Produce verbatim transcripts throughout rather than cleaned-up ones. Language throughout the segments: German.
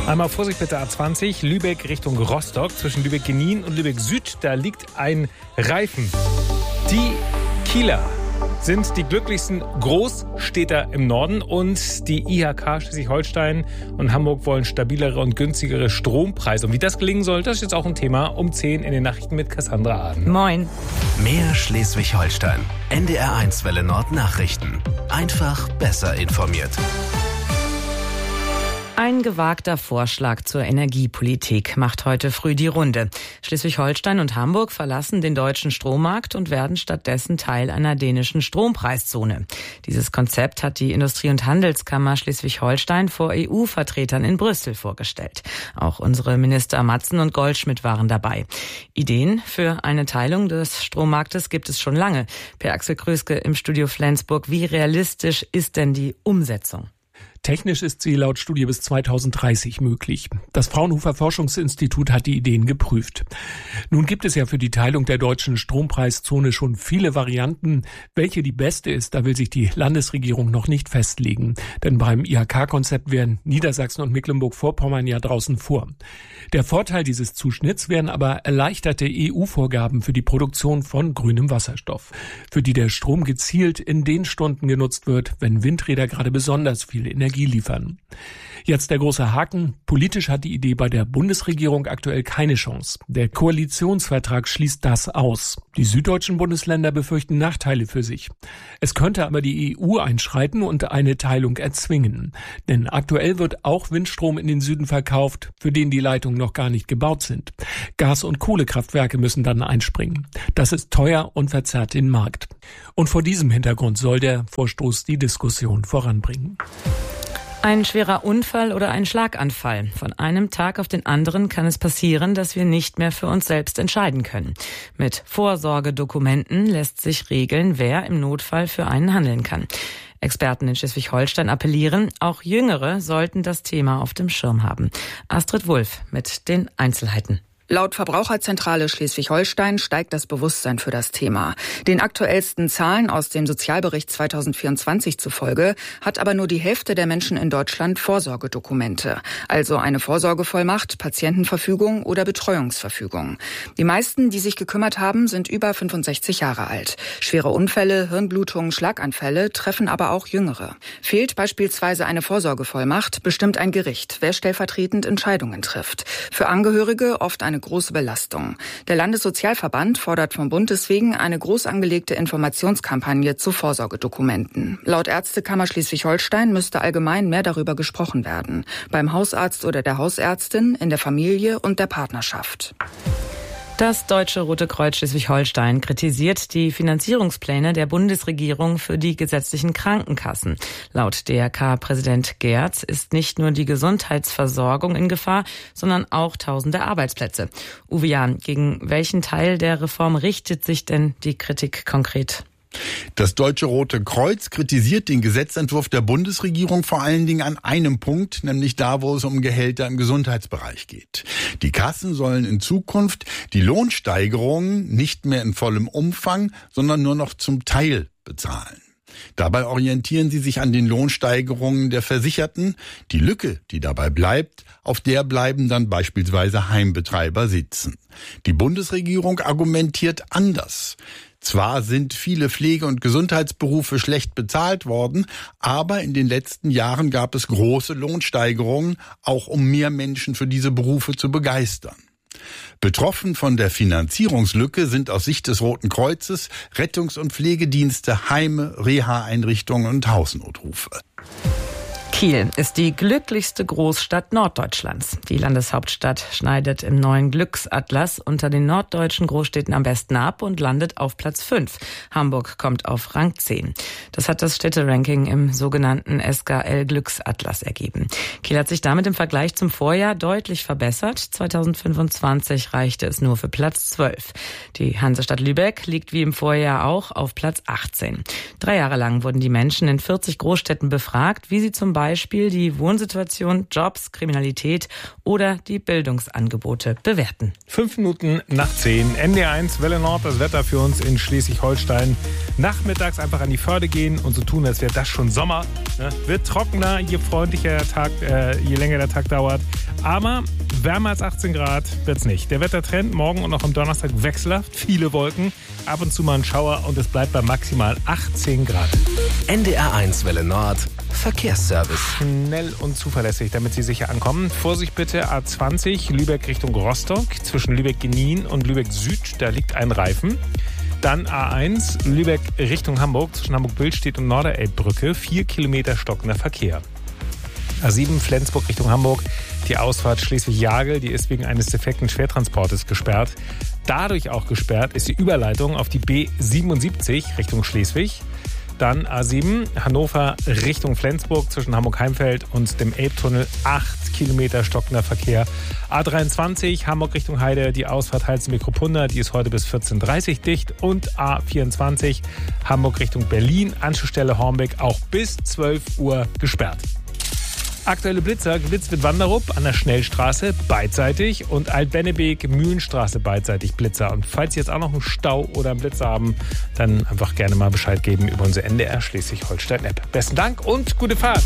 Einmal Vorsicht bitte A zwanzig, Lübeck Richtung Rostock. Zwischen Lübeck-Genin und Lübeck Süd, da liegt ein Reifen. Die Kieler sind die glücklichsten Großstädter im Norden und die I H K Schleswig-Holstein und Hamburg wollen stabilere und günstigere Strompreise. Und wie das gelingen soll, das ist jetzt auch ein Thema um zehn in den Nachrichten mit Cassandra Aden. Moin. Mehr Schleswig-Holstein. N D R eins Welle Nord Nachrichten. Einfach besser informiert. Ein gewagter Vorschlag zur Energiepolitik macht heute früh die Runde. Schleswig-Holstein und Hamburg verlassen den deutschen Strommarkt und werden stattdessen Teil einer dänischen Strompreiszone. Dieses Konzept hat die Industrie- und Handelskammer Schleswig-Holstein vor E U-Vertretern in Brüssel vorgestellt. Auch unsere Minister Matzen und Goldschmidt waren dabei. Ideen für eine Teilung des Strommarktes gibt es schon lange. Per Axel Kröske im Studio Flensburg. Wie realistisch ist denn die Umsetzung? Technisch ist sie laut Studie bis zweitausenddreißig möglich. Das Fraunhofer Forschungsinstitut hat die Ideen geprüft. Nun gibt es ja für die Teilung der deutschen Strompreiszone schon viele Varianten. Welche die beste ist, da will sich die Landesregierung noch nicht festlegen. Denn beim I H K-Konzept wären Niedersachsen und Mecklenburg-Vorpommern ja draußen vor. Der Vorteil dieses Zuschnitts wären aber erleichterte E U-Vorgaben für die Produktion von grünem Wasserstoff, für die der Strom gezielt in den Stunden genutzt wird, wenn Windräder gerade besonders viel Energie liefern. Jetzt der große Haken. Politisch hat die Idee bei der Bundesregierung aktuell keine Chance. Der Koalitionsvertrag schließt das aus. Die süddeutschen Bundesländer befürchten Nachteile für sich. Es könnte aber die E U einschreiten und eine Teilung erzwingen. Denn aktuell wird auch Windstrom in den Süden verkauft, für den die Leitungen noch gar nicht gebaut sind. Gas- und Kohlekraftwerke müssen dann einspringen. Das ist teuer und verzerrt den Markt. Und vor diesem Hintergrund soll der Vorstoß die Diskussion voranbringen. Ein schwerer Unfall oder ein Schlaganfall. Von einem Tag auf den anderen kann es passieren, dass wir nicht mehr für uns selbst entscheiden können. Mit Vorsorgedokumenten lässt sich regeln, wer im Notfall für einen handeln kann. Experten in Schleswig-Holstein appellieren, auch Jüngere sollten das Thema auf dem Schirm haben. Astrid Wulff mit den Einzelheiten. Laut Verbraucherzentrale Schleswig-Holstein steigt das Bewusstsein für das Thema. Den aktuellsten Zahlen aus dem Sozialbericht zweitausendvierundzwanzig zufolge hat aber nur die Hälfte der Menschen in Deutschland Vorsorgedokumente, also eine Vorsorgevollmacht, Patientenverfügung oder Betreuungsverfügung. Die meisten, die sich gekümmert haben, sind über fünfundsechzig Jahre alt. Schwere Unfälle, Hirnblutungen, Schlaganfälle treffen aber auch Jüngere. Fehlt beispielsweise eine Vorsorgevollmacht, bestimmt ein Gericht, wer stellvertretend Entscheidungen trifft. Für Angehörige oft eine große Belastung. Der Landessozialverband fordert vom Bund deswegen eine groß angelegte Informationskampagne zu Vorsorgedokumenten. Laut Ärztekammer Schleswig-Holstein müsste allgemein mehr darüber gesprochen werden. Beim Hausarzt oder der Hausärztin, in der Familie und der Partnerschaft. Das Deutsche Rote Kreuz Schleswig-Holstein kritisiert die Finanzierungspläne der Bundesregierung für die gesetzlichen Krankenkassen. Laut D R K-Präsident Gerz ist nicht nur die Gesundheitsversorgung in Gefahr, sondern auch tausende Arbeitsplätze. Uwe Jahn, gegen welchen Teil der Reform richtet sich denn die Kritik konkret? Das Deutsche Rote Kreuz kritisiert den Gesetzentwurf der Bundesregierung vor allen Dingen an einem Punkt, nämlich da, wo es um Gehälter im Gesundheitsbereich geht. Die Kassen sollen in Zukunft die Lohnsteigerungen nicht mehr in vollem Umfang, sondern nur noch zum Teil bezahlen. Dabei orientieren sie sich an den Lohnsteigerungen der Versicherten. Die Lücke, die dabei bleibt, auf der bleiben dann beispielsweise Heimbetreiber sitzen. Die Bundesregierung argumentiert anders. Zwar sind viele Pflege- und Gesundheitsberufe schlecht bezahlt worden, aber in den letzten Jahren gab es große Lohnsteigerungen, auch um mehr Menschen für diese Berufe zu begeistern. Betroffen von der Finanzierungslücke sind aus Sicht des Roten Kreuzes Rettungs- und Pflegedienste, Heime, Reha-Einrichtungen und Hausnotrufe. Kiel ist die glücklichste Großstadt Norddeutschlands. Die Landeshauptstadt schneidet im neuen Glücksatlas unter den norddeutschen Großstädten am besten ab und landet auf Platz fünf. Hamburg kommt auf Rang zehn. Das hat das Städteranking im sogenannten S K L-Glücksatlas ergeben. Kiel hat sich damit im Vergleich zum Vorjahr deutlich verbessert. zweitausendfünfundzwanzig reichte es nur für Platz zwölf. Die Hansestadt Lübeck liegt wie im Vorjahr auch auf Platz achtzehn. Drei Jahre lang wurden die Menschen in vierzig Großstädten befragt, wie sie zum Beispiel Beispiel die Wohnsituation, Jobs, Kriminalität oder die Bildungsangebote bewerten. Fünf Minuten nach zehn. N D R eins Welle Nord, das Wetter für uns in Schleswig-Holstein. Nachmittags einfach an die Förde gehen und so tun, als wäre das schon Sommer. Ne? Wird trockener, je freundlicher der Tag, äh, je länger der Tag dauert. Aber wärmer als achtzehn Grad wird's nicht. Der Wettertrend morgen und auch am Donnerstag wechselhaft. Viele Wolken, ab und zu mal ein Schauer und es bleibt bei maximal achtzehn Grad. N D R eins Welle Nord, Verkehrsservice. Schnell und zuverlässig, damit Sie sicher ankommen. Vorsicht bitte, A zwanzig, Lübeck Richtung Rostock. Zwischen Lübeck-Genin und Lübeck Süd, da liegt ein Reifen. Dann A eins, Lübeck Richtung Hamburg. Zwischen Hamburg-Billstedt und Norderelbbrücke. Vier Kilometer stockender Verkehr. A sieben, Flensburg Richtung Hamburg. Die Ausfahrt Schleswig-Jagel, die ist wegen eines defekten Schwertransportes gesperrt. Dadurch auch gesperrt ist die Überleitung auf die B siebenundsiebzig Richtung Schleswig. Dann A sieben, Hannover Richtung Flensburg zwischen Hamburg-Heimfeld und dem Elbtunnel. Acht Kilometer stockender Verkehr. A dreiundzwanzig, Hamburg Richtung Heide, die Ausfahrt Heizen-Mikropunda, die ist heute bis vierzehn Uhr dreißig dicht. Und A vierundzwanzig, Hamburg Richtung Berlin, Anschlussstelle Hornbeck, auch bis zwölf Uhr gesperrt. Aktuelle Blitzer, geblitzt wird Wanderup an der Schnellstraße beidseitig und Alt-Bennebeek, Mühlenstraße beidseitig Blitzer. Und falls Sie jetzt auch noch einen Stau oder einen Blitzer haben, dann einfach gerne mal Bescheid geben über unsere N D R Schleswig-Holstein-App. Besten Dank und gute Fahrt.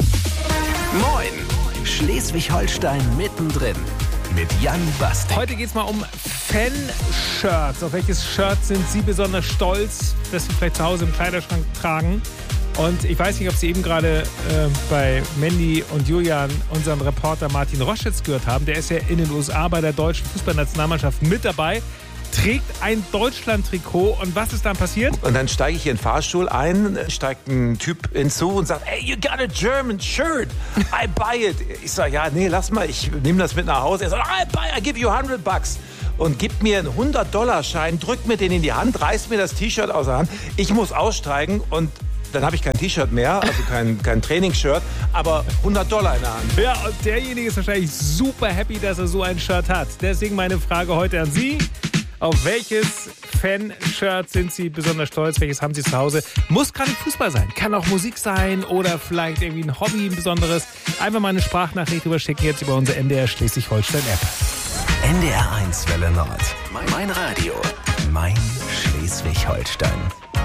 Moin, Schleswig-Holstein mittendrin mit Jan Bastek. Heute geht es mal um Fan-Shirts. Auf welches Shirt sind Sie besonders stolz, das Sie vielleicht zu Hause im Kleiderschrank tragen? Und ich weiß nicht, ob Sie eben gerade äh, bei Mandy und Julian unseren Reporter Martin Roschitz gehört haben. Der ist ja in den U S A bei der deutschen Fußballnationalmannschaft mit dabei, trägt ein Deutschland-Trikot. Und was ist dann passiert? Und dann steige ich in den Fahrstuhl ein, steigt ein Typ hinzu und sagt, hey, you got a German shirt, I buy it. Ich sage, ja, nee, lass mal, ich nehme das mit nach Hause. Er sagt, I buy, I give you hundred bucks. Und gibt mir einen hundert-Dollar-Schein, drückt mir den in die Hand, reißt mir das T-Shirt aus der Hand. Ich muss aussteigen und dann habe ich kein T-Shirt mehr, also kein, kein Trainingsshirt, aber hundert Dollar in der Hand. Ja, und derjenige ist wahrscheinlich super happy, dass er so ein Shirt hat. Deswegen meine Frage heute an Sie. Auf welches Fan-Shirt sind Sie besonders stolz? Welches haben Sie zu Hause? Muss gar nicht Fußball sein. Kann auch Musik sein oder vielleicht irgendwie ein Hobby, ein besonderes. Einfach mal eine Sprachnachricht überschicken jetzt über unsere N D R Schleswig-Holstein-App. N D R eins Welle Nord. Mein Radio. Mein Schleswig-Holstein.